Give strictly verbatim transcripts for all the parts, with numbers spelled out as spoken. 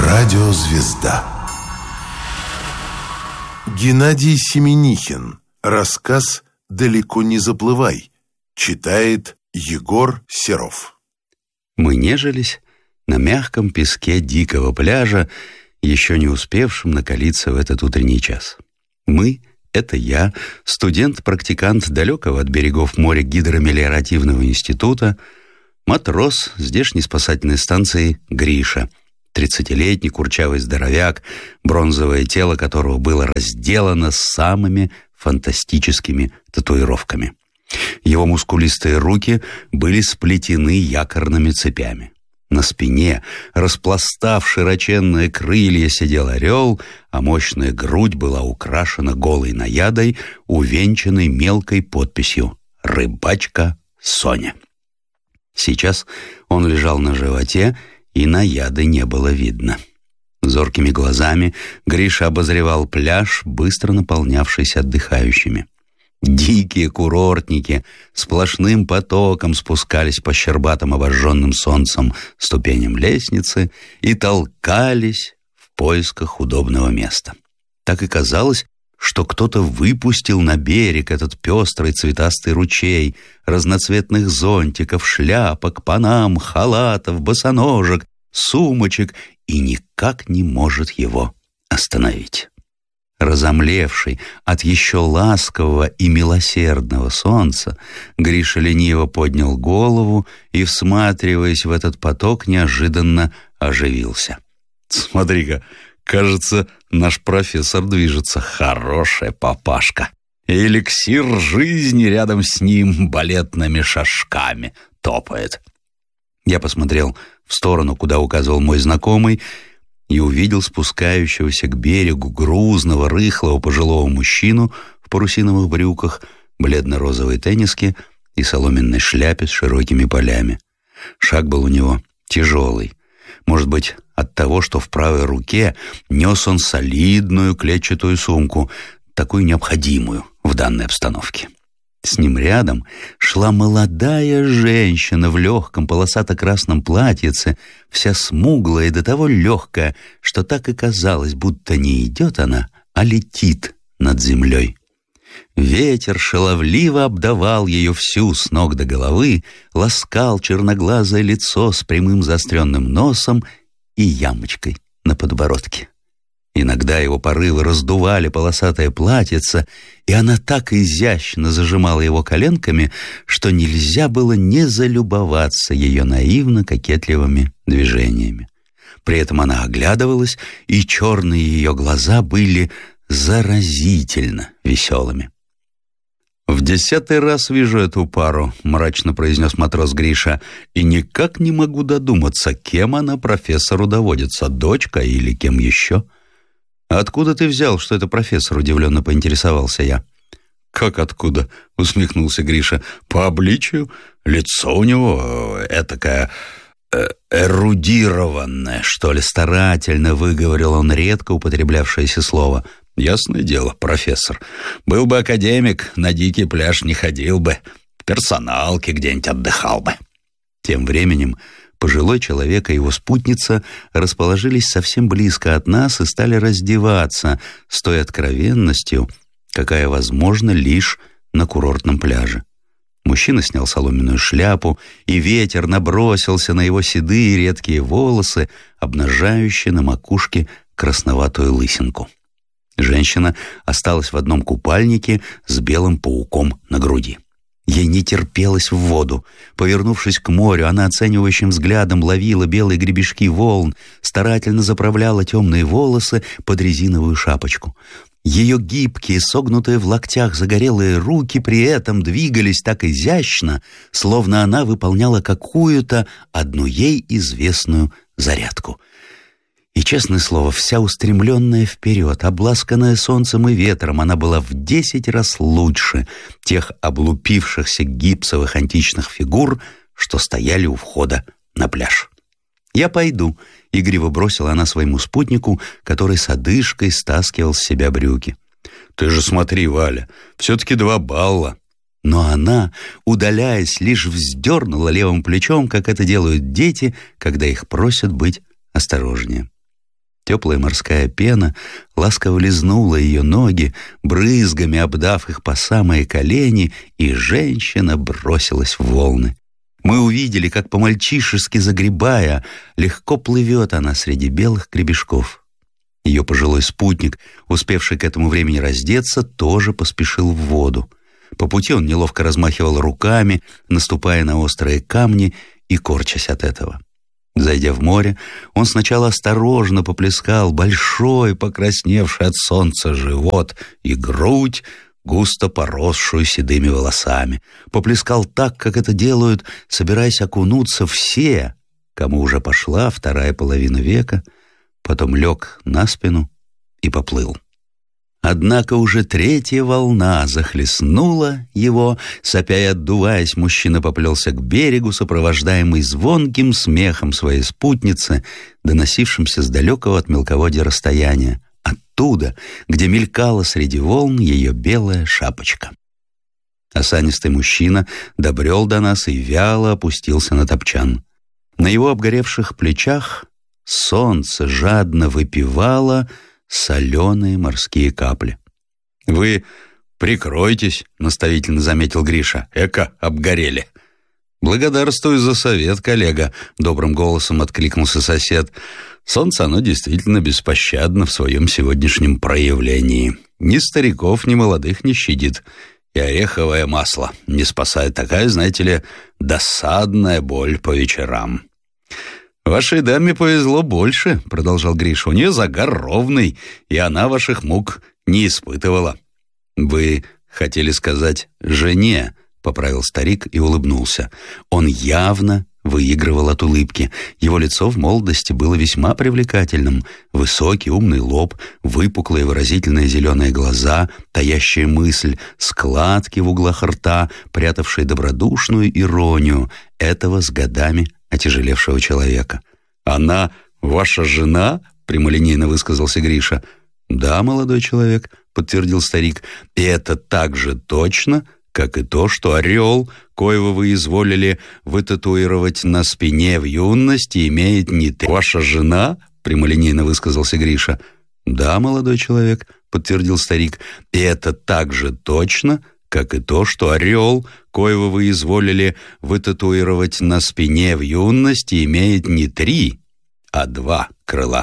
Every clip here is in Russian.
Радиозвезда. Геннадий Семенихин. Рассказ «Далеко не заплывай». Читает Егор Серов. Мы нежились на мягком песке дикого пляжа, еще не успевшим накалиться в этот утренний час. Мы — это я, студент-практикант далекого от берегов моря гидромелиоративного института, матрос здешней спасательной станции Гриша, тридцатилетний курчавый здоровяк, бронзовое тело которого было разделано самыми фантастическими татуировками. Его мускулистые руки были сплетены якорными цепями. На спине, распластав широченные крылья, сидел орел, а мощная грудь была украшена голой наядой, увенчанной мелкой подписью «Рыбачка Соня». Сейчас он лежал на животе, и наяды не было видно. Зоркими глазами Гриша обозревал пляж, быстро наполнявшийся отдыхающими. Дикие курортники сплошным потоком спускались по щербатым обожженным солнцем ступеням лестницы и толкались в поисках удобного места. Так и казалось, что кто-то выпустил на берег этот пестрый цветастый ручей разноцветных зонтиков, шляпок, панам, халатов, босоножек, сумочек и никак не может его остановить. Разомлевший от еще ласкового и милосердного солнца, Гриша лениво поднял голову и, всматриваясь в этот поток, неожиданно оживился. «Смотри-ка, кажется, наш профессор движется. Хорошая папашка. Эликсир жизни рядом с ним балетными шажками топает». Я посмотрел в сторону, куда указывал мой знакомый, и увидел спускающегося к берегу грузного, рыхлого пожилого мужчину в парусиновых брюках, бледно-розовой тенниске и соломенной шляпе с широкими полями. Шаг был у него тяжелый. Может быть, от того, что в правой руке нес он солидную клетчатую сумку, такую необходимую в данной обстановке. С ним рядом шла молодая женщина в легком полосато-красном платьице, вся смуглая и до того легкая, что так и казалось, будто не идет она, а летит над землей. Ветер шаловливо обдавал ее всю с ног до головы, ласкал черноглазое лицо с прямым заостренным носом и ямочкой на подбородке. Иногда его порывы раздували полосатое платьице, и она так изящно зажимала его коленками, что нельзя было не залюбоваться ее наивно-кокетливыми движениями. При этом она оглядывалась, и черные ее глаза были заразительно веселыми. «В десятый раз вижу эту пару», — мрачно произнес матрос Гриша, «и никак не могу додуматься, кем она профессору доводится, дочка или кем еще». «Откуда ты взял, что это профессор?» — удивленно поинтересовался я. «Как откуда?» — усмехнулся Гриша. «По обличию. Лицо у него этакое э, эрудированное, что ли, старательно выговорил он редко употреблявшееся слово. Ясное дело, профессор. Был бы академик, на дикий пляж не ходил бы, в персоналке где-нибудь отдыхал бы». Тем временем пожилой человек и его спутница расположились совсем близко от нас и стали раздеваться с той откровенностью, какая возможна лишь на курортном пляже. Мужчина снял соломенную шляпу, и ветер набросился на его седые редкие волосы, обнажающие на макушке красноватую лысинку. Женщина осталась в одном купальнике с белым пауком на груди. Ей не терпелось в воду. Повернувшись к морю, она оценивающим взглядом ловила белые гребешки волн, старательно заправляла темные волосы под резиновую шапочку. Ее гибкие, согнутые в локтях загорелые руки при этом двигались так изящно, словно она выполняла какую-то одну ей известную зарядку. И, честное слово, вся устремленная вперед, обласканная солнцем и ветром, она была в десять раз лучше тех облупившихся гипсовых античных фигур, что стояли у входа на пляж. «Я пойду», — игриво бросила она своему спутнику, который с одышкой стаскивал с себя брюки. «Ты же смотри, Валя, все-таки два балла». Но она, удаляясь, лишь вздернула левым плечом, как это делают дети, когда их просят быть осторожнее. Теплая морская пена ласково лизнула ее ноги, брызгами обдав их по самые колени, и женщина бросилась в волны. Мы увидели, как по-мальчишески загребая, легко плывет она среди белых гребешков. Ее пожилой спутник, успевший к этому времени раздеться, тоже поспешил в воду. По пути он неловко размахивал руками, наступая на острые камни и корчась от этого. Зайдя в море, он сначала осторожно поплескал большой, покрасневший от солнца живот и грудь, густо поросшую седыми волосами. Поплескал так, как это делают, собираясь окунуться все, кому уже пошла вторая половина века, потом лег на спину и поплыл. Однако уже третья волна захлестнула его. Сопя и отдуваясь, мужчина поплелся к берегу, сопровождаемый звонким смехом своей спутницы, доносившимся с далекого от мелководья расстояния, оттуда, где мелькала среди волн ее белая шапочка. Осанистый мужчина добрел до нас и вяло опустился на топчан. На его обгоревших плечах солнце жадно выпивало соленые морские капли. «Вы прикройтесь», — наставительно заметил Гриша. «Эка, обгорели». «Благодарствую за совет, коллега», — добрым голосом откликнулся сосед. «Солнце, оно действительно беспощадно в своем сегодняшнем проявлении. Ни стариков, ни молодых не щадит. И ореховое масло не спасает. Такая, знаете ли, досадная боль по вечерам». «Вашей даме повезло больше», — продолжал Гриша. «У нее загар ровный, и она ваших мук не испытывала». «Вы хотели сказать «жене», — поправил старик и улыбнулся. Он явно выигрывал от улыбки. Его лицо в молодости было весьма привлекательным. Высокий, умный лоб, выпуклые выразительные зеленые глаза, таящая мысль, складки в углах рта, прятавшие добродушную иронию этого с годами отяжелевшего человека. «Она ваша жена?» — прямолинейно высказался Гриша. «Да, молодой человек», — подтвердил старик. «И это так же точно, как и то, что орел, коего вы изволили вытатуировать на спине в юности, имеет не ты». «Ваша жена?» — прямолинейно высказался Гриша. «Да, молодой человек», — подтвердил старик. «И это так же точно, как и то, что орел, коего вы изволили вытатуировать на спине в юности, имеет не три, а два крыла».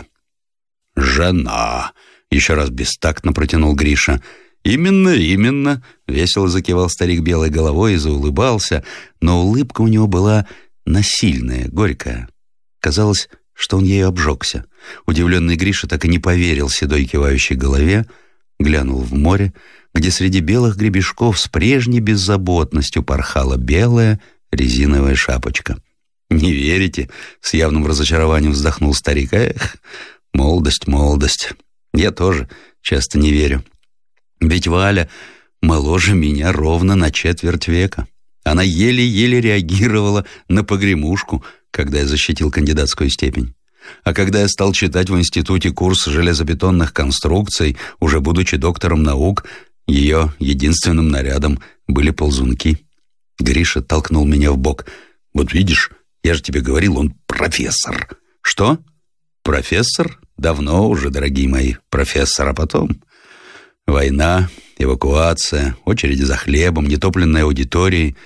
«Жена!» — еще раз бестактно протянул Гриша. «Именно, именно!» — весело закивал старик белой головой и заулыбался, но улыбка у него была насильная, горькая. Казалось, что он ею обжегся. Удивленный Гриша так и не поверил седой кивающей голове, глянул в море, где среди белых гребешков с прежней беззаботностью порхала белая резиновая шапочка. «Не верите?» — с явным разочарованием вздохнул старик. «Эх, молодость, молодость. Я тоже часто не верю. Ведь Валя моложе меня ровно на четверть века. Она еле-еле реагировала на погремушку, когда я защитил кандидатскую степень. А когда я стал читать в институте курс железобетонных конструкций, уже будучи доктором наук, ее единственным нарядом были ползунки». Гриша толкнул меня в бок. «Вот видишь, я же тебе говорил, он профессор». «Что? Профессор? Давно уже, дорогие мои, профессор. А потом война, эвакуация, очереди за хлебом, нетопленной аудиторией.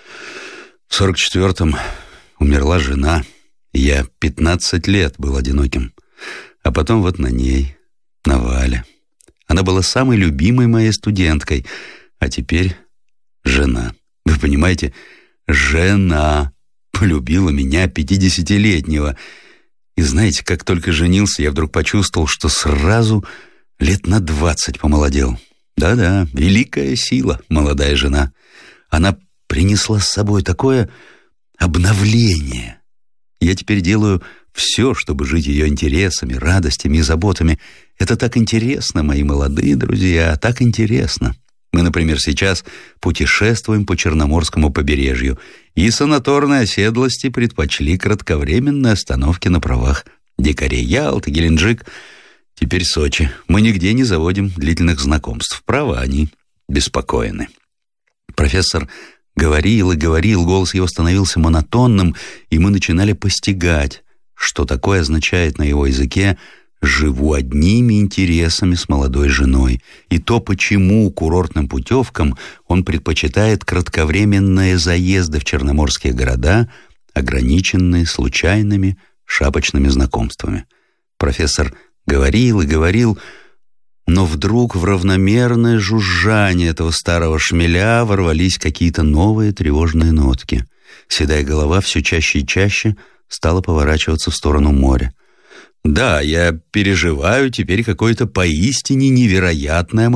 В сорок четвертом умерла жена, и я пятнадцать лет был одиноким. А потом вот на ней, на Вале. Она была самой любимой моей студенткой, а теперь жена. Вы понимаете, жена полюбила меня, пятидесятилетнего. И знаете, как только женился, я вдруг почувствовал, что сразу лет на двадцать помолодел. Да-да, великая сила, молодая жена. Она принесла с собой такое обновление. Я теперь делаю все, чтобы жить ее интересами, радостями и заботами. Это так интересно, мои молодые друзья, так интересно. Мы, например, сейчас путешествуем по Черноморскому побережью, и санаторной оседлости предпочли кратковременные остановки на правах дикарей. Ялта, Геленджик, теперь Сочи. Мы нигде не заводим длительных знакомств. Право, они беспокоены. Профессор говорил и говорил, голос его становился монотонным, и мы начинали постигать, что такое означает на его языке живу одними интересами с молодой женой, и то, почему курортным путевкам он предпочитает кратковременные заезды в черноморские города, ограниченные случайными шапочными знакомствами. Профессор говорил и говорил, но вдруг в равномерное жужжание этого старого шмеля ворвались какие-то новые тревожные нотки. Седая голова все чаще и чаще стала поворачиваться в сторону моря. «Да, я переживаю теперь какое-то поистине невероятное